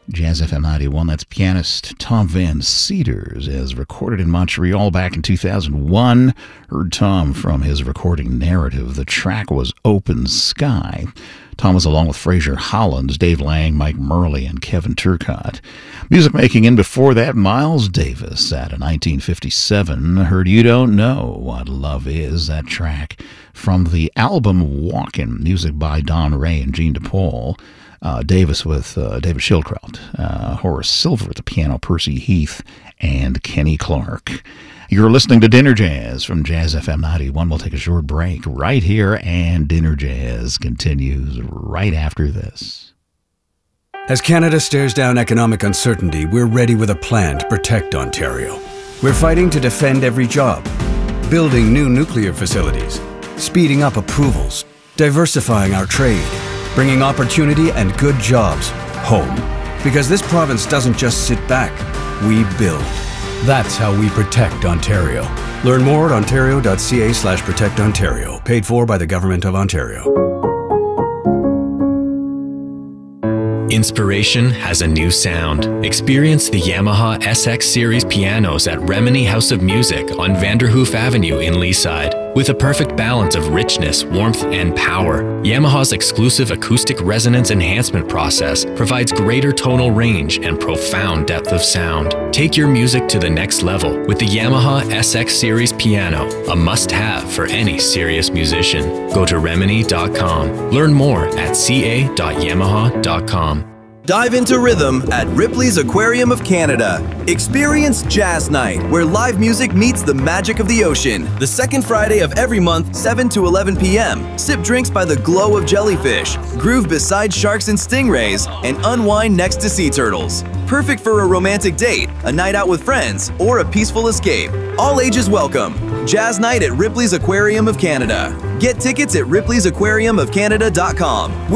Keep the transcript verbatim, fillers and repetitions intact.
Jazz F M ninety-one, that's pianist Tom Van Cedars, as recorded in Montreal back in two thousand one. Heard Tom from his recording Narrative. The track was Open Sky. Tom was along with Fraser Hollins, Dave Lang, Mike Murley, and Kevin Turcotte. Music making in before that, Miles Davis at a nineteen fifty-seven. Heard You Don't Know What Love Is, that track from the album Walkin', music by Don Ray and Gene DePaul. Uh, Davis with uh, David Schildkraut, uh, Horace Silver at the piano, Percy Heath, and Kenny Clark. You're listening to Dinner Jazz from Jazz F M ninety-one. We'll take a short break right here, and Dinner Jazz continues right after this. As Canada stares down economic uncertainty, we're ready with a plan to protect Ontario. We're fighting to defend every job, building new nuclear facilities, speeding up approvals, diversifying our trade, bringing opportunity and good jobs home. Because this province doesn't just sit back, we build. That's how we protect Ontario. Learn more at ontario.ca slash protect Ontario. Paid for by the Government of Ontario. Inspiration has a new sound. Experience the Yamaha S X Series pianos at Remini House of Music on Vanderhoof Avenue in Leaside. With a perfect balance of richness, warmth, and power, Yamaha's exclusive acoustic resonance enhancement process provides greater tonal range and profound depth of sound. Take your music to the next level with the Yamaha S X Series piano, a must-have for any serious musician. Go to remini dot com. Learn more at c a dot yamaha dot com. Dive into rhythm at Ripley's Aquarium of Canada. Experience Jazz Night, where live music meets the magic of the ocean. The second Friday of every month, seven to eleven p m Sip drinks by the glow of jellyfish, groove beside sharks and stingrays, and unwind next to sea turtles. Perfect for a romantic date, a night out with friends, or a peaceful escape. All ages welcome. Jazz Night at Ripley's Aquarium of Canada. Get tickets at ripleys aquarium of canada dot com.